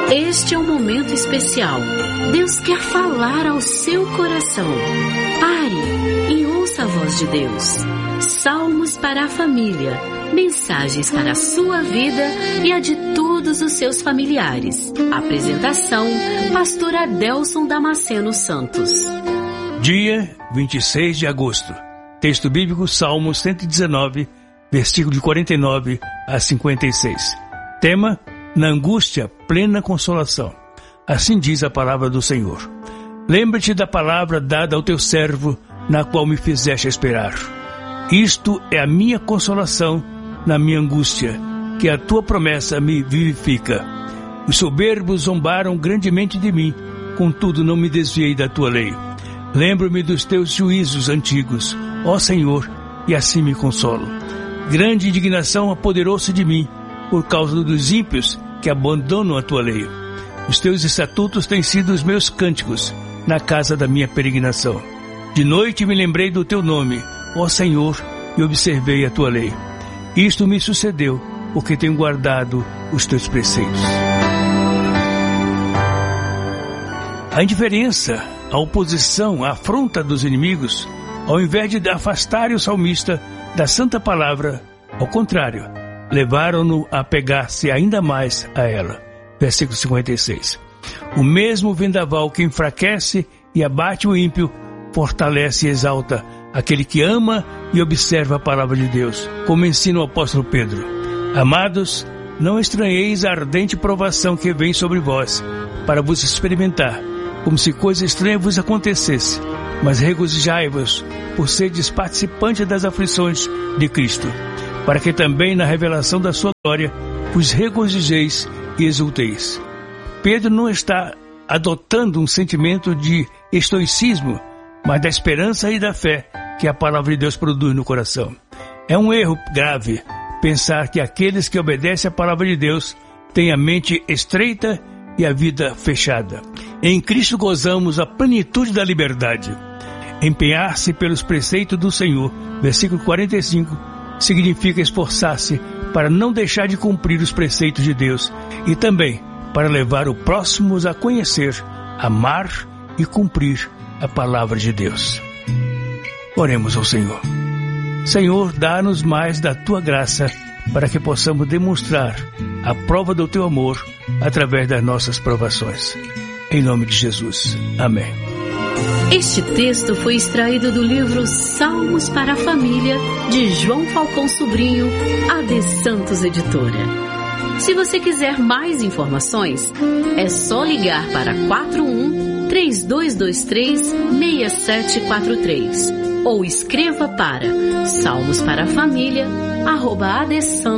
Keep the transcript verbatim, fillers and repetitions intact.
Este é um momento especial. Deus quer falar ao seu coração. Pare e ouça a voz de Deus. Salmos para a família. Mensagens para a sua vida e a de todos os seus familiares. Apresentação, Pastor Adelson Damasceno Santos. Dia vinte e seis de agosto. Texto bíblico, Salmo cento e dezenove, versículo de quarenta e nove a cinquenta e seis. Tema: na angústia, plena consolação. Assim diz a palavra do Senhor. Lembra-te da palavra dada ao teu servo, na qual me fizeste esperar. Isto é a minha consolação na minha angústia, que a tua promessa me vivifica. Os soberbos zombaram grandemente de mim, contudo não me desviei da tua lei. Lembro-me dos teus juízos antigos, ó Senhor, e assim me consolo. Grande indignação apoderou-se de mim, por causa dos ímpios que abandonam a tua lei. Os teus estatutos têm sido os meus cânticos na casa da minha peregrinação. De noite me lembrei do teu nome, ó Senhor, e observei a tua lei. Isto me sucedeu, porque tenho guardado os teus preceitos. A indiferença, a oposição, a afronta dos inimigos, ao invés de afastarem o salmista da santa palavra, ao contrário, levaram-no a pegar-se ainda mais a ela. Versículo cinquenta e seis. O mesmo vendaval que enfraquece e abate o ímpio, fortalece e exalta aquele que ama e observa a palavra de Deus, como ensina o apóstolo Pedro. Amados, não estranheis a ardente provação que vem sobre vós, para vos experimentar, como se coisa estranha vos acontecesse, mas regozijai-vos por serdes participantes das aflições de Cristo, para que também na revelação da sua glória vos regozijeis e exulteis. Pedro não está adotando um sentimento de estoicismo, mas da esperança e da fé que a palavra de Deus produz no coração. É um erro grave pensar que aqueles que obedecem à palavra de Deus têm a mente estreita e a vida fechada. Em Cristo gozamos a plenitude da liberdade. Empenhar-se pelos preceitos do Senhor, versículo quarenta e cinco, significa esforçar-se para não deixar de cumprir os preceitos de Deus e também para levar os próximos a conhecer, amar e cumprir a palavra de Deus. Oremos ao Senhor. Senhor, dá-nos mais da tua graça para que possamos demonstrar a prova do teu amor através das nossas provações. Em nome de Jesus. Amém. Este texto foi extraído do livro Salmos para a Família, de João Falcão Sobrinho, A D Santos Editora. Se você quiser mais informações, é só ligar para quatro um, três dois dois três, seis sete quatro três ou escreva para salmos para a família arroba adsantos